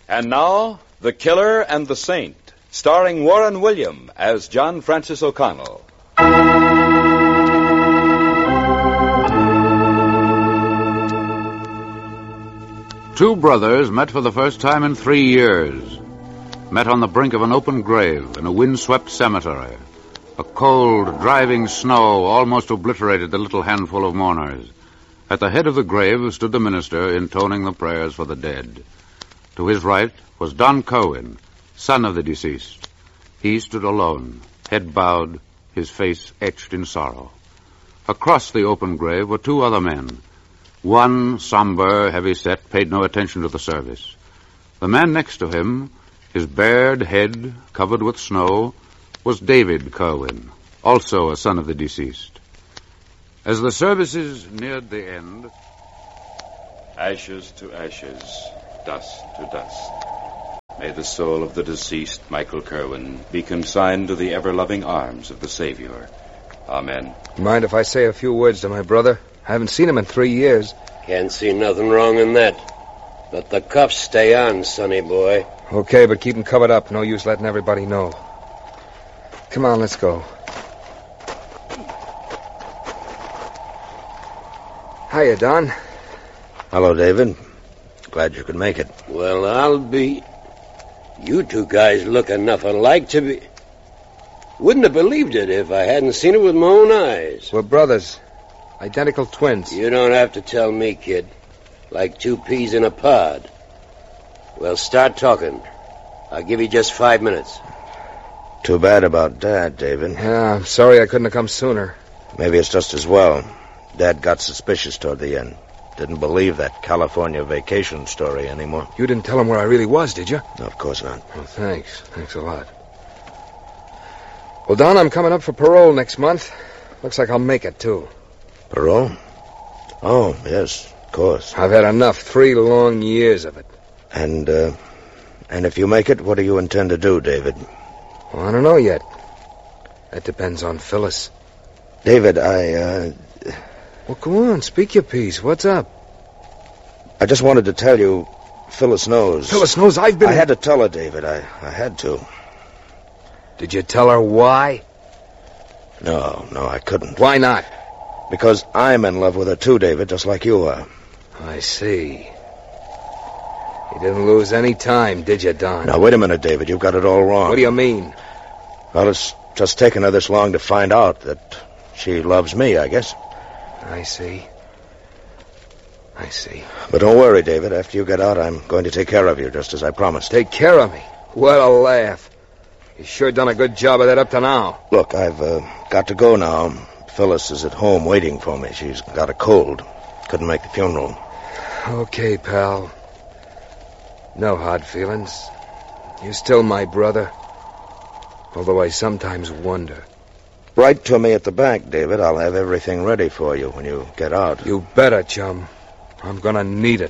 And now, The Killer and the Saint, starring Warren William as John Francis O'Connell. Two brothers met for the first time in 3 years. Met on the brink of an open grave in a windswept cemetery. A cold, driving snow almost obliterated the little handful of mourners. At the head of the grave stood the minister intoning the prayers for the dead. To his right was Don Kerwin, son of the deceased. He stood alone, head bowed, his face etched in sorrow. Across the open grave were two other men. One, somber, heavy-set, paid no attention to the service. The man next to him, his bared head covered with snow, was David Kerwin, also a son of the deceased. As the services neared the end... Ashes to ashes, dust to dust. May the soul of the deceased, Michael Kerwin, be consigned to the ever-loving arms of the Savior. Amen. Mind if I say a few words to my brother? I haven't seen him in 3 years. Can't see nothing wrong in that. Let the cuffs stay on, sonny boy. Okay, but keep him covered up. No use letting everybody know. Come on, let's go. Hiya, Don. Hello, David. Glad you could make it. Well, I'll be... You two guys look enough alike to be... Wouldn't have believed it if I hadn't seen it with my own eyes. We're brothers. Identical twins. You don't have to tell me, kid. Like 2 peas in a pod. Well, start talking. I'll give you just 5 minutes. Too bad about Dad, David. Yeah, I'm sorry I couldn't have come sooner. Maybe it's just as well. Dad got suspicious toward the end. Didn't believe that California vacation story anymore. You didn't tell him where I really was, did you? No, of course not. Oh, thanks. Thanks a lot. Well, Don, I'm coming up for parole next month. Looks like I'll make it, too. Parole? Oh, yes, of course. I've had enough. 3 long years of it. And if you make it, what do you intend to do, David? Well, I don't know yet. That depends on Phyllis. David, Well, go on. Speak your piece. What's up? I just wanted to tell you, Phyllis knows. Phyllis knows I've been... I had to tell her, David. I had to. Did you tell her why? No, I couldn't. Why not? Because I'm in love with her too, David, just like you are. I see. You didn't lose any time, did you, Don? Now, wait a minute, David. You've got it all wrong. What do you mean? Well, it's just taken her this long to find out that she loves me, I guess. I see. But don't worry, David. After you get out, I'm going to take care of you, just as I promised. Take care of me? What a laugh. You sure done a good job of that up to now. Look, I've got to go now. Phyllis is at home waiting for me. She's got a cold. Couldn't make the funeral. Okay, pal. No hard feelings. You're still my brother. Although I sometimes wonder. Write to me at the bank, David. I'll have everything ready for you when you get out. You better, chum. I'm gonna need it.